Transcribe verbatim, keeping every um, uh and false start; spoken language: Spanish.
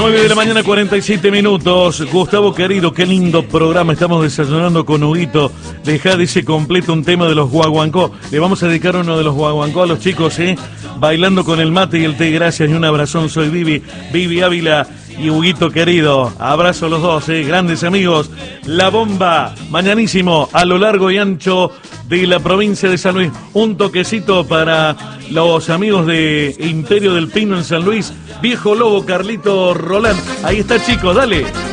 nueve de la mañana, cuarenta y siete minutos. Gustavo querido, qué lindo programa. Estamos desayunando con Huguito. Dejá, dice, completo un tema de los guaguancó. Le vamos a dedicar uno de los guaguancó a los chicos, ¿eh? Bailando con el mate y el té. Gracias y un abrazón. Soy Vivi, Vivi Ávila y Huguito querido. Abrazo a los dos, ¿eh? Grandes amigos. La Bomba, mañanísimo, a lo largo y ancho de la provincia de San Luis. Un toquecito para los amigos de Imperio del Pino en San Luis. Viejo Lobo, Carlito Roland. Ahí está, chicos, dale.